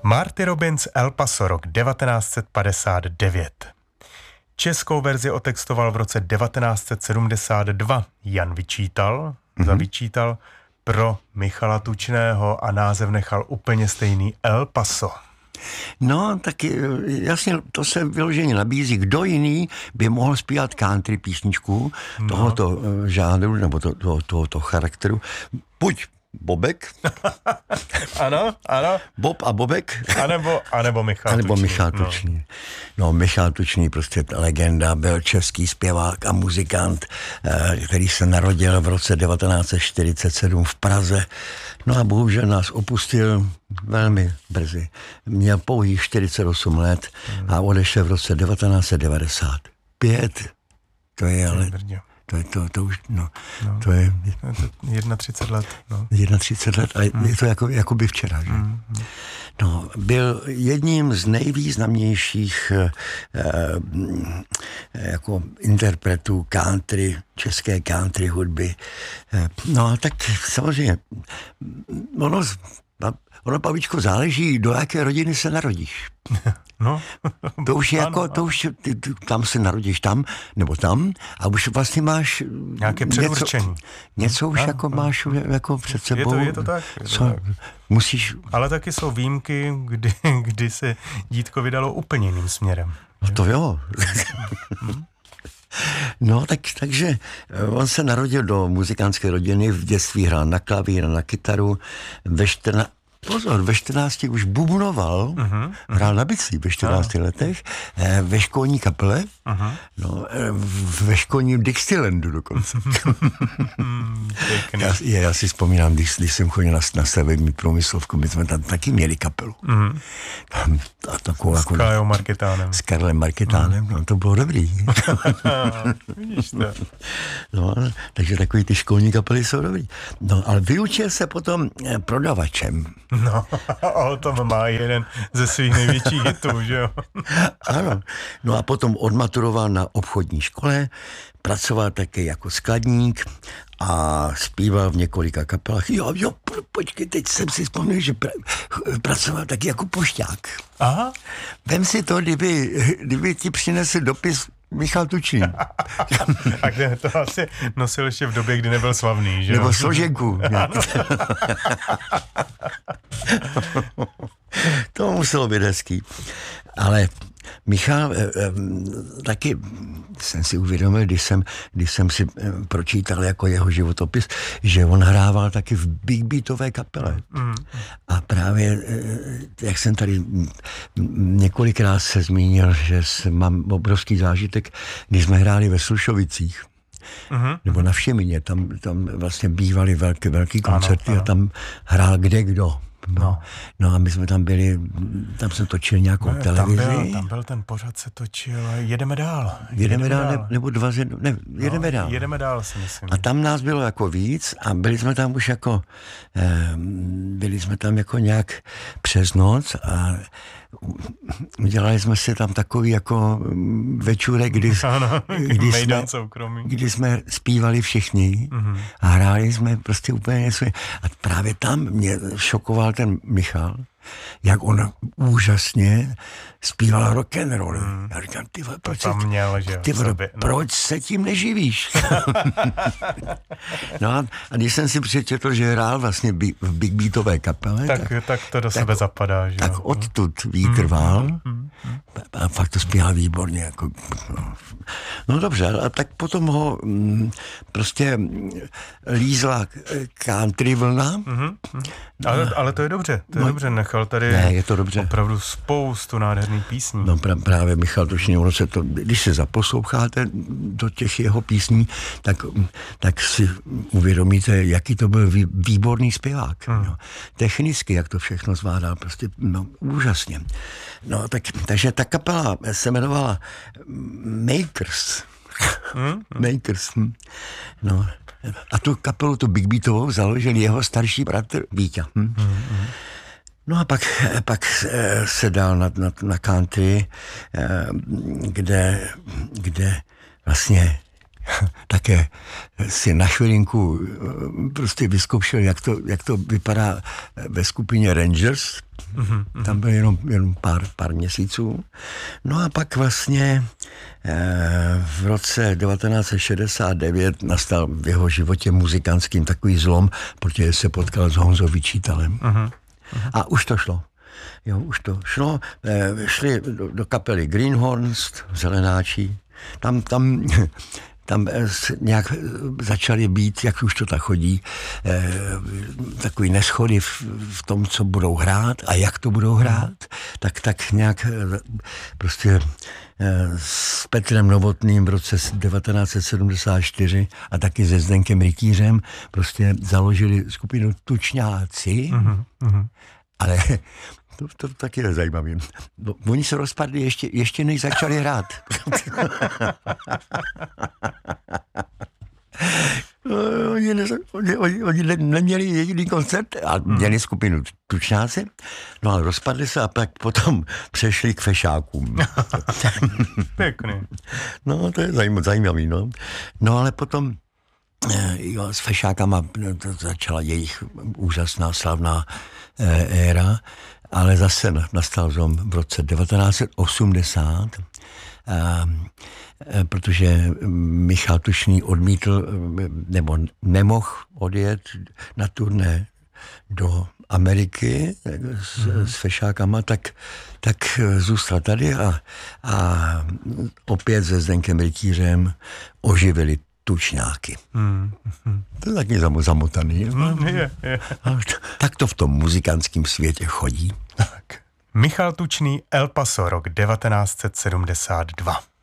Marty Robbins, El Paso, rok 1959. Českou verzi otextoval v roce 1972 Jan Vyčítal, zavyčítal pro Michala Tučného a název nechal úplně stejný, El Paso. No, tak jasně, to se vyloženě nabízí. Kdo jiný by mohl zpívat country písničku tohoto žánru nebo tohoto charakteru? Buď Bobek. Ano. Bob a Bobek. Anebo Michal Tučný. Michal Tučný. No, Michal Tučný, prostě legenda, byl český zpěvák a muzikant, který se narodil v roce 1947 v Praze. No a bohužel nás opustil velmi brzy. Měl pouhých 48 let a odešel v roce 1995. To je ale... To už, to je... 31 let, no. 31 let a je to jako by včera, že? No, byl jedním z nejvýznamnějších jako interpretů country, české country hudby. No a tak samozřejmě, ono, Pavlíčko, záleží, do jaké rodiny se narodíš. No, to už je jako, to už tam se narodíš tam, nebo tam, a už vlastně máš nějaké předurčení. Něco už jako máš jako před sebou. Je to tak. Musíš... Ale taky jsou výjimky, kdy se dítko vydalo úplně jiným směrem. No to jo. No, takže on se narodil do muzikantské rodiny, v dětství hrál na klavír, na kytaru, ve 14 už bubnoval, hrál na bicí ve 14 letech, ve školní kapele, ve školním Dixielandu dokonce. Já si vzpomínám, když jsem chodil na stavební průmyslovku, my jsme tam taky měli kapelu. S Kajou Marketánem. S Karlem Marketánem, no to bylo dobrý. Vidíš to. No, takže takový ty školní kapely jsou dobrý. No, ale vyučil se potom prodavačem. No, a o tom má jeden ze svých největších hitů, že jo? Ano. No a potom odmaturoval na obchodní škole, pracoval také jako skladník a zpíval v několika kapelách. Jo, počkej, teď jsem si vzpomněl, že pracoval taky jako pošťák. Aha. Vem si to, kdyby ti přinesl dopis Michal Tučný. A kde to asi nosil ještě v době, kdy nebyl slavný, že jo? Nebo složenku. To muselo být hezký. Ale Michal, taky jsem si uvědomil, když jsem si pročítal jako jeho životopis, že on hrával taky v big beatové kapele. A právě, jak jsem tady několikrát se zmínil, že mám obrovský zážitek, když jsme hráli ve Slušovicích, nebo na Všemině, tam vlastně bývaly velký koncerty a tam hrál kdekdo. No a my jsme tam byli, tam jsme točili nějakou televizi. Tam byl ten pořad, se točil Jedeme dál. Jedeme dál. Jedeme dál, si myslím. A tam nás bylo jako víc a byli jsme tam už jako, nějak přes noc a udělali jsme si tam takový jako večůrek, kdy jsme zpívali všichni a hráli jsme prostě úplně něco. A právě tam mě šokoval ten Michal, jak on úžasně zpíval rock'n'roll. Já říkám, proč se tím neživíš? No a když jsem si přečetl, že hrál vlastně v big beatové kapele, tak to do sebe zapadá, že jo? Tak odtud výtrval a fakt to zpíval výborně. Jako, no dobře, a tak potom ho prostě lízla country vlna. Ale to je dobře, nechal tady je to dobře. Opravdu spoustu nádherných písní. No právě Michal Tučný, když se zaposloucháte do těch jeho písní, tak si uvědomíte, jaký to byl výborný zpěvák. No. Technicky, jak to všechno zvládal, prostě úžasně. No, takže ta kapela se jmenovala Makers. Makers. No. A tu kapelu, tu big beatovou, založil jeho starší bratr Víťa. No a pak se dal na country, kde vlastně také si na chvilinku prostě vyzkoušel, jak to vypadá ve skupině Rangers. Tam byl jenom pár měsíců. No a pak vlastně v roce 1969 nastal v jeho životě muzikantským takový zlom, protože se potkal s Honzou Vyčítalem. A už to šlo. Jo, už to šlo. Šli do kapely Greenhorns, Zelenáčí. Tam nějak začaly být, jak už to tak chodí, takový neschody v tom, co budou hrát a jak to budou hrát. Tak nějak prostě s Petrem Novotným v roce 1974 a taky se Zdenkem Rytířem prostě založili skupinu Tučňáci, ale to taky je zajímavé. No, oni se rozpadli ještě než začali hrát. Oni neměli jediný koncert a měli skupinu Tučňáci, no ale rozpadli se a pak potom přešli k fešákům. Pěkný. No, to je zajímavý, no. No ale potom s fešákama to začala jejich úžasná, slavná éra, ale zase nastal zlom v roce 1980, protože Michal Tučný odmítl nebo nemohl odjet na turné do Ameriky s fešákama, tak zůstal tady a opět se Zdenkem Rytířem oživili Tučňáky. To je taky zamotaný. Je. Tak to v tom muzikantském světě chodí. Tak. Michal Tučný, El Paso, rok 1972.